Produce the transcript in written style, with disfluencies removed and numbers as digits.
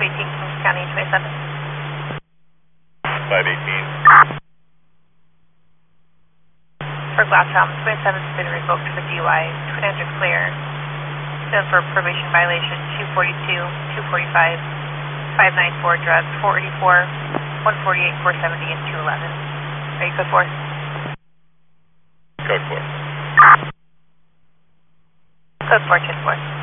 218, Kings County, 27. 518. For Glasshelm, 27 has been revoked for DUI. Twin engine clear. Still for probation violation, 242, 245, 594 drugs, 484, 148, 470, and 211. Are you code 4? Code 4. Code 4, 10 4.